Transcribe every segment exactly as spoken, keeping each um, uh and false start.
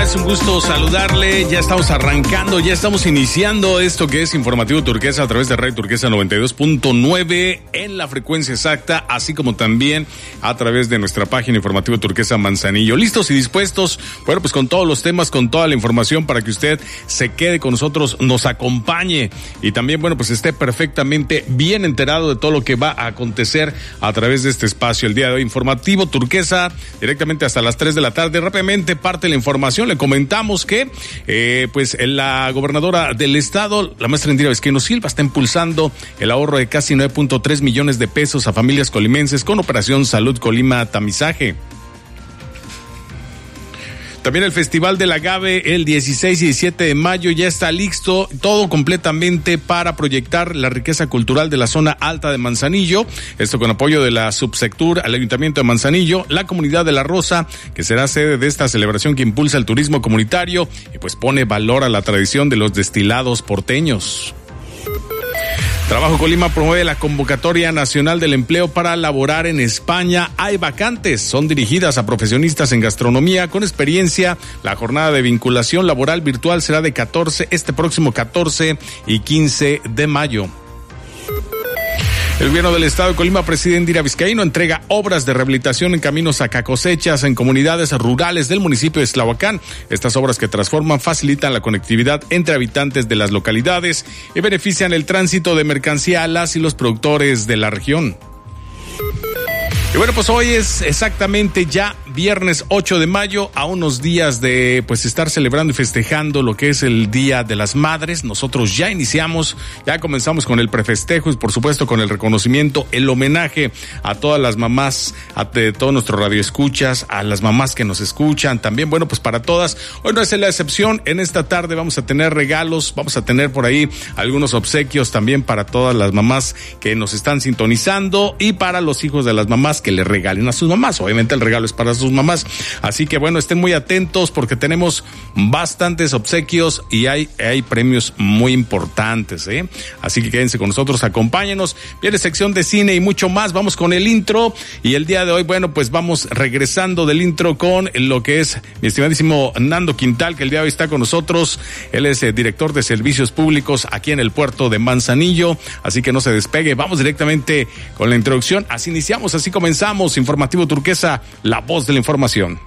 Es un gusto saludarle, ya estamos arrancando, ya estamos iniciando esto que es Informativo Turquesa a través de Radio Turquesa noventa y dos punto nueve en la frecuencia exacta, así como también a través de nuestra página Informativo Turquesa Manzanillo. Listos y dispuestos, bueno, pues con todos los temas, con toda la información para que usted se quede con nosotros, nos acompañe y también, bueno, pues esté perfectamente bien enterado de todo lo que va a acontecer a través de este espacio. El día de hoy, Informativo Turquesa, directamente hasta las tres de la tarde. Rápidamente parte la información. Le comentamos que eh, pues la gobernadora del estado, la maestra Indira Vizcaíno Silva, está impulsando el ahorro de casi nueve punto tres millones de pesos a familias colimenses con Operación Salud Colima Tamizaje. También el Festival del Agave el dieciséis y diecisiete de mayo ya está listo, todo completamente para proyectar la riqueza cultural de la zona alta de Manzanillo. Esto con apoyo de la Subsectur al Ayuntamiento de Manzanillo, la Comunidad de La Rosa, que será sede de esta celebración que impulsa el turismo comunitario y pues pone valor a la tradición de los destilados porteños. Trabajo Colima promueve la convocatoria nacional del empleo para laborar en España. Hay vacantes, son dirigidas a profesionistas en gastronomía con experiencia. La jornada de vinculación laboral virtual será de catorce, este próximo catorce y quince de mayo. El gobierno del estado de Colima, presidente Indira Vizcaíno, entrega obras de rehabilitación en caminos a cosechas en comunidades rurales del municipio de Xtlahuacán. Estas obras que transforman facilitan la conectividad entre habitantes de las localidades y benefician el tránsito de mercancía a las y los productores de la región. Y bueno, pues hoy es exactamente ya viernes ocho de mayo, a unos días de pues estar celebrando y festejando lo que es el Día de las Madres. Nosotros ya iniciamos, ya comenzamos con el prefestejo y por supuesto con el reconocimiento, el homenaje a todas las mamás, a de todos nuestros radioescuchas, a las mamás que nos escuchan también. Bueno, pues para todas, hoy no es la excepción. En esta tarde vamos a tener regalos, vamos a tener por ahí algunos obsequios también para todas las mamás que nos están sintonizando y para los hijos de las mamás que le regalen a sus mamás. Obviamente el regalo es para sus mamás, así que bueno, estén muy atentos porque tenemos bastantes obsequios y hay, hay premios muy importantes, ¿eh? Así que quédense con nosotros, acompáñenos. Viene sección de cine y mucho más. Vamos con el intro y el día de hoy, bueno, pues vamos regresando del intro con lo que es mi estimadísimo Nando Quintal, que el día de hoy está con nosotros. Él es eh, director de servicios públicos aquí en el puerto de Manzanillo, así que no se despegue. Vamos directamente con la introducción. Así iniciamos, así comenzamos. Informativo Turquesa, la voz de la información.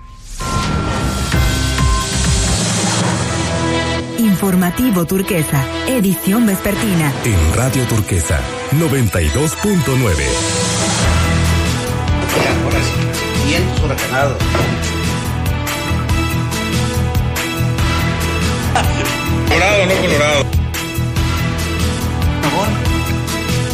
Informativo Turquesa, edición vespertina. En Radio Turquesa, noventa y dos punto nueve. Ahora sí, bien huracanado.